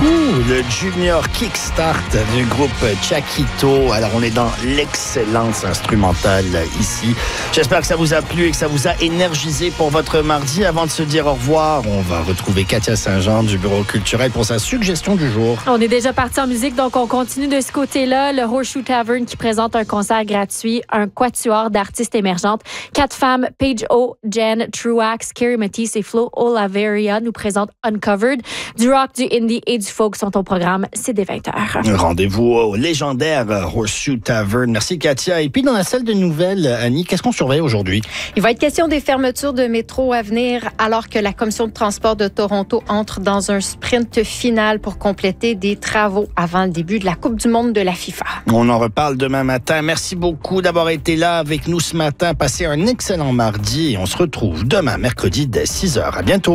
le Junior Kickstart du groupe Chiquito. Alors, on est dans l'excellence instrumentale ici. J'espère que ça vous a plu et que ça vous a énergisé pour votre mardi. Avant de se dire au revoir, on va retrouver Katia Saint-Jean du Bureau culturel pour sa suggestion du jour. On est déjà parti en musique, donc on continue de ce côté-là. Le Horseshoe Tavern qui présente un concert gratuit, un quatuor d'artistes émergentes. 4 femmes, Paige O, Jen, Truax, Carrie Matisse et Flo Olaveria nous présentent Uncovered. Du rock, du indie et du folk sont au programme. C'est dès 20h. Rendez-vous au légendaire Horseshoe Tavern. Merci Katia. Et puis dans la salle de nouvelles, Annie, qu'est-ce qu'on surveille aujourd'hui? Il va être question des fermetures de métro à venir alors que la Commission de transport de Toronto entre dans un sprint final pour compléter des travaux avant le début de la Coupe du monde de la FIFA. On en reparle demain matin. Merci beaucoup d'avoir été là avec nous ce matin. Passez un excellent mardi et on se retrouve demain mercredi dès 6h. À bientôt.